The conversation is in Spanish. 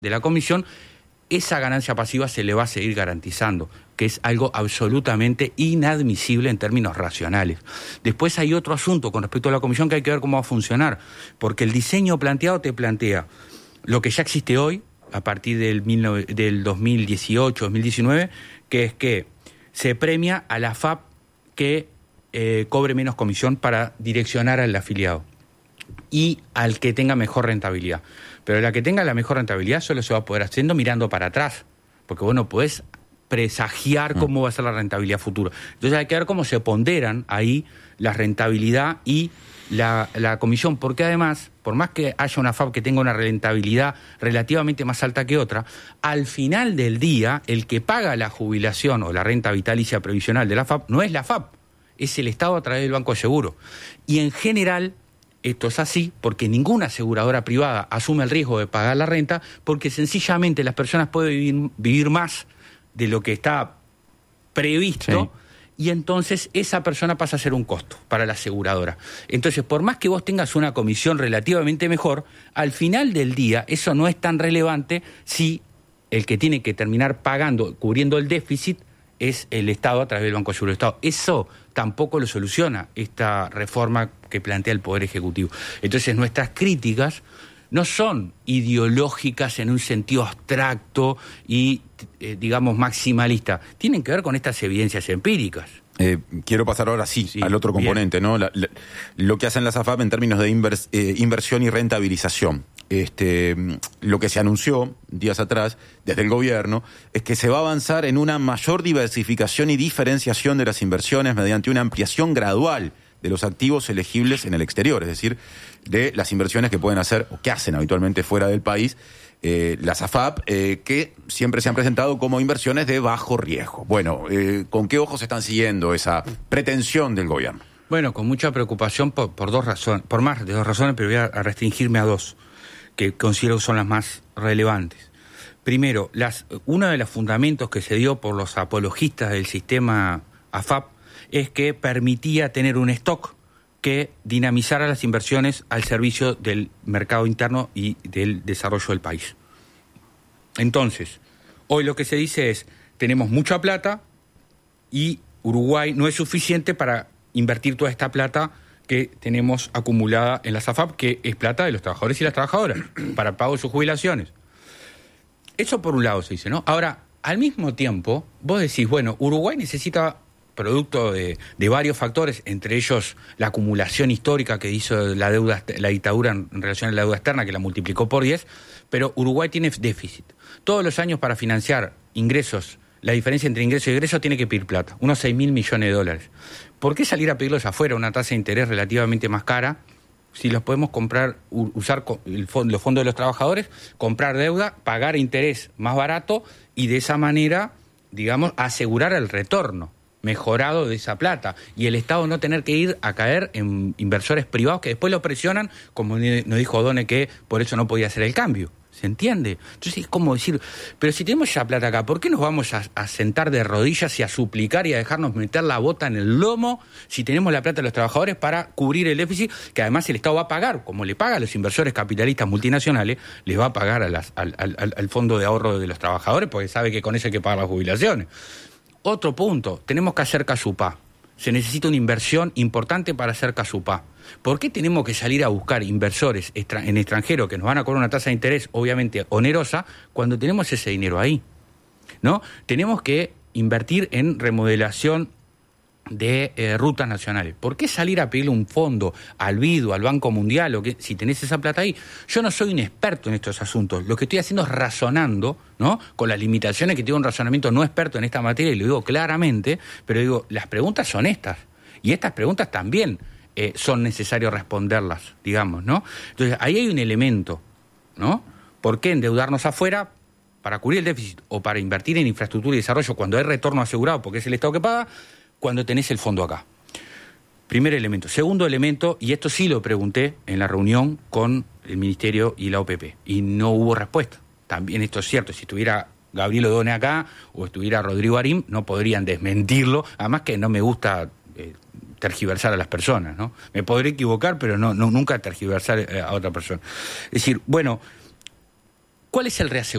de la comisión, esa ganancia pasiva se le va a seguir garantizando, que es algo absolutamente inadmisible en términos racionales. Después hay otro asunto con respecto a la comisión que hay que ver cómo va a funcionar, porque el diseño planteado te plantea lo que ya existe hoy, a partir del 2018, 2019, que es que se premia a la FAP que cobre menos comisión para direccionar al afiliado y al que tenga mejor rentabilidad. Pero la que tenga la mejor rentabilidad solo se va a poder haciendo mirando para atrás, porque vos no podés presagiar cómo va a ser la rentabilidad futura. Entonces hay que ver cómo se ponderan ahí la rentabilidad y la comisión, porque además, por más que haya una FAP que tenga una rentabilidad relativamente más alta que otra, al final del día, el que paga la jubilación o la renta vitalicia previsional de la FAP no es la FAP, es el Estado a través del Banco de Seguro. Y en general, esto es así porque ninguna aseguradora privada asume el riesgo de pagar la renta, porque sencillamente las personas pueden vivir más de lo que está previsto, y entonces esa persona pasa a ser un costo para la aseguradora. Entonces, por más que vos tengas una comisión relativamente mejor, al final del día eso no es tan relevante si el que tiene que terminar pagando, cubriendo el déficit, es el Estado a través del Banco de Seguro del Estado. Eso tampoco lo soluciona esta reforma que plantea el Poder Ejecutivo. Entonces, nuestras críticas no son ideológicas en un sentido abstracto y, digamos, maximalista. Tienen que ver con estas evidencias empíricas. Quiero pasar ahora al otro componente, ¿no? Lo que hacen las AFAP en términos de inversión y rentabilización. Lo que se anunció días atrás desde el gobierno es que se va a avanzar en una mayor diversificación y diferenciación de las inversiones mediante una ampliación gradual de los activos elegibles en el exterior, es decir, de las inversiones que pueden hacer o que hacen habitualmente fuera del país las AFAP, que siempre se han presentado como inversiones de bajo riesgo. Bueno, ¿con qué ojos están siguiendo esa pretensión del gobierno? Bueno, con mucha preocupación por dos razones, por más de dos razones, pero voy a restringirme a dos, que considero que son las más relevantes. Primero, uno de los fundamentos que se dio por los apologistas del sistema AFAP es que permitía tener un stock que dinamizara las inversiones al servicio del mercado interno y del desarrollo del país. Entonces, hoy lo que se dice es, tenemos mucha plata y Uruguay no es suficiente para invertir toda esta plata que tenemos acumulada en la AFAP, que es plata de los trabajadores y las trabajadoras, para el pago de sus jubilaciones. Eso por un lado se dice, ¿no? Ahora, al mismo tiempo, vos decís, bueno, Uruguay necesita, producto de varios factores, entre ellos la acumulación histórica que hizo la dictadura en relación a la deuda externa, que la multiplicó por 10, pero Uruguay tiene déficit. Todos los años para financiar ingresos, la diferencia entre ingreso y egreso tiene que pedir plata, unos 6.000 millones de dólares. ¿Por qué salir a pedirlos afuera, una tasa de interés relativamente más cara, si los podemos comprar, usar los fondos de los trabajadores, comprar deuda, pagar interés más barato y de esa manera, digamos, asegurar el retorno mejorado de esa plata, y el Estado no tener que ir a caer en inversores privados que después lo presionan, como nos dijo O'Donnell, que por eso no podía hacer el cambio? ¿Se entiende? Entonces es como decir, pero si tenemos ya plata acá, ¿por qué nos vamos a sentar de rodillas y a suplicar y a dejarnos meter la bota en el lomo si tenemos la plata de los trabajadores para cubrir el déficit, que además el Estado va a pagar, como le paga a los inversores capitalistas multinacionales, les va a pagar al fondo de ahorro de los trabajadores, porque sabe que con eso hay que pagar las jubilaciones? Otro punto, tenemos que hacer Casupá. Se necesita una inversión importante para hacer Casupá. ¿Por qué tenemos que salir a buscar inversores en extranjero que nos van a cobrar una tasa de interés obviamente onerosa cuando tenemos ese dinero ahí? ¿No? Tenemos que invertir en remodelación de rutas nacionales. ¿Por qué salir a pedirle un fondo al BID, al Banco Mundial, o que, si tenés esa plata ahí? Yo no soy un experto en estos asuntos. Lo que estoy haciendo es razonando, ¿no?, con las limitaciones que tiene un razonamiento no experto en esta materia, y lo digo claramente, pero digo, las preguntas son estas. Y estas preguntas también son necesarios responderlas, digamos, ¿no? Entonces, ahí hay un elemento, ¿no? ¿Por qué endeudarnos afuera para cubrir el déficit o para invertir en infraestructura y desarrollo cuando hay retorno asegurado, porque es el Estado que paga, cuando tenés el fondo acá? Primer elemento. Segundo elemento, y esto sí lo pregunté en la reunión con el Ministerio y la OPP, y no hubo respuesta. También esto es cierto, si estuviera Gabriel O'Donnell acá o estuviera Rodrigo Arim, no podrían desmentirlo, además que no me gusta tergiversar a las personas, ¿no? Me podré equivocar, pero no nunca tergiversar a otra persona. Es decir, bueno, ¿Cuál es el reaseguro?